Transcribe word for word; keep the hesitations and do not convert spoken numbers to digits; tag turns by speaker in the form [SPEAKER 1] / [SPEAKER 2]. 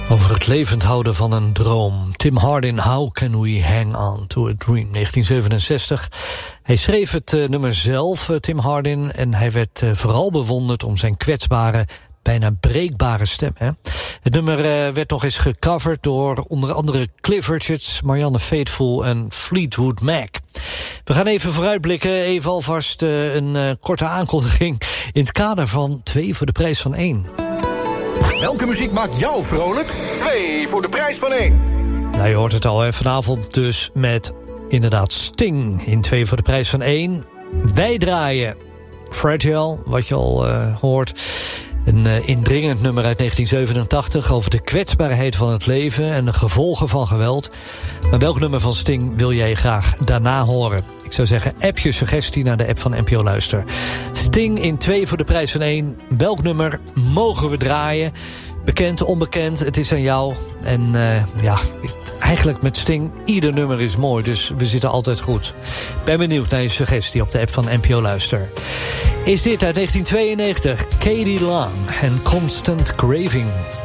[SPEAKER 1] Over het levend houden van een droom. Tim Hardin, How Can We Hang On To A Dream, negentien zevenenzestig. Hij schreef het uh, nummer zelf, uh, Tim Hardin, en hij werd uh, vooral bewonderd om zijn kwetsbare, bijna breekbare stem. Hè? Het nummer uh, werd nog eens gecoverd door onder andere Cliff Richards, Marianne Faithfull en Fleetwood Mac. We gaan even vooruitblikken, even alvast uh, een uh, korte aankondiging in het kader van twee voor de prijs van één.
[SPEAKER 2] Welke muziek maakt jou vrolijk? Twee voor de prijs van één.
[SPEAKER 1] Nou, je hoort het al, hè? Vanavond dus met inderdaad Sting in twee voor de prijs van één. Wij draaien Fragile, wat je al uh, hoort. Een uh, indringend nummer uit negentien zevenentachtig over de kwetsbaarheid van het leven en de gevolgen van geweld. Maar welk nummer van Sting wil jij graag daarna horen? Ik zou zeggen, app je suggestie naar de app van N P O Luister. Sting in twee voor de prijs van één. Welk nummer mogen we draaien? Bekend, onbekend, het is aan jou. En uh, ja, eigenlijk met Sting, ieder nummer is mooi, dus we zitten altijd goed. Ben benieuwd naar je suggestie op de app van N P O Luister. Is dit uit negentien tweeënnegentig, Katie Lang en Constant Craving.